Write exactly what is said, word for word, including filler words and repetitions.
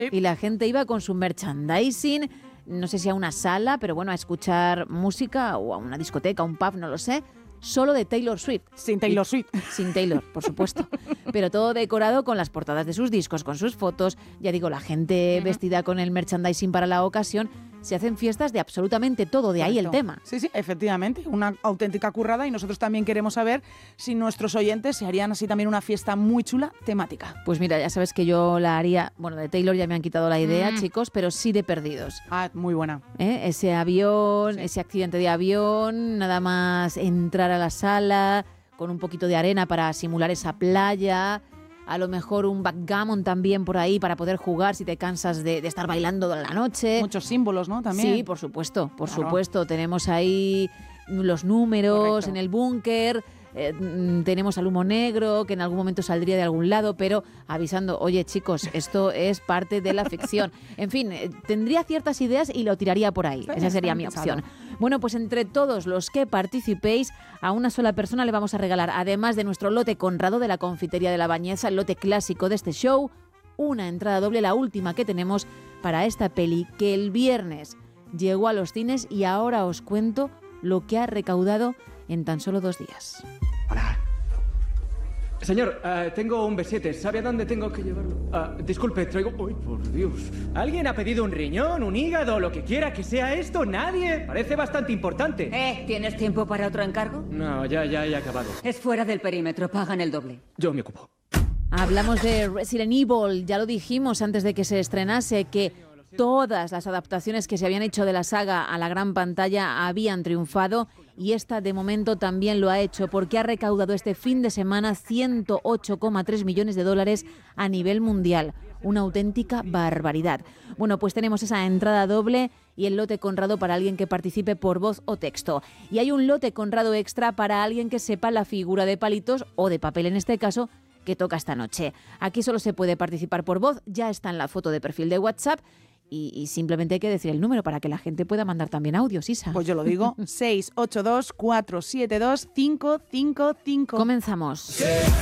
y la gente iba con su merchandising, no sé si a una sala, pero bueno, a escuchar música o a una discoteca, un pub, no lo sé, solo de Taylor Swift. Sin Taylor Swift. Sin Taylor, por supuesto. Pero todo decorado con las portadas de sus discos, con sus fotos. Ya digo, la gente uh-huh. vestida con el merchandising para la ocasión. Se hacen fiestas de absolutamente todo, de ahí el tema. Sí, sí, efectivamente, una auténtica currada, y nosotros también queremos saber si nuestros oyentes se harían así también una fiesta muy chula, temática. Pues mira, ya sabes que yo la haría, bueno, de Taylor ya me han quitado la idea, mm. chicos, pero sí de Perdidos. Ah, muy buena. ¿Eh? Ese avión, sí. ese accidente de avión, nada más entrar a la sala con un poquito de arena para simular esa playa. A lo mejor un backgammon también por ahí para poder jugar si te cansas de, de estar bailando toda la noche. Muchos símbolos, ¿no? También. Sí, por supuesto, por claro. supuesto. Tenemos ahí los números. Correcto. En el búnker. Eh, tenemos al humo negro que en algún momento saldría de algún lado, pero avisando, oye chicos, esto es parte de la ficción. En fin, eh, tendría ciertas ideas y lo tiraría por ahí. Esa sería mi opción. Bueno, pues entre todos los que participéis, a una sola persona le vamos a regalar, además de nuestro lote Conrado de la Confitería de la Bañeza, el lote clásico de este show, una entrada doble, la última que tenemos para esta peli, que el viernes llegó a los cines y ahora os cuento lo que ha recaudado en tan solo dos días. Hola. Señor, uh, tengo un B siete. ¿Sabe a dónde tengo que llevarlo? Uh, disculpe, traigo... ¡Uy, por Dios! ¿Alguien ha pedido un riñón, un hígado, lo que quiera que sea esto? ¿Nadie? Parece bastante importante. Eh, ¿tienes tiempo para otro encargo? No, ya, ya he acabado. Es fuera del perímetro, pagan el doble. Yo me ocupo. Hablamos de Resident Evil, ya lo dijimos antes de que se estrenase, que todas las adaptaciones que se habían hecho de la saga a la gran pantalla habían triunfado, y esta de momento también lo ha hecho, porque ha recaudado este fin de semana ciento ocho coma tres millones de dólares a nivel mundial. Una auténtica barbaridad. Bueno, pues tenemos esa entrada doble y el lote Conrado para alguien que participe por voz o texto. Y hay un lote Conrado extra para alguien que sepa la figura de palitos, o de papel en este caso, que toca esta noche. Aquí solo se puede participar por voz, ya está en la foto de perfil de WhatsApp. Y, y simplemente hay que decir el número para que la gente pueda mandar también audios, Isa. Pues yo lo digo, seis ocho dos, cuatro siete dos, cinco cinco cinco. Comenzamos.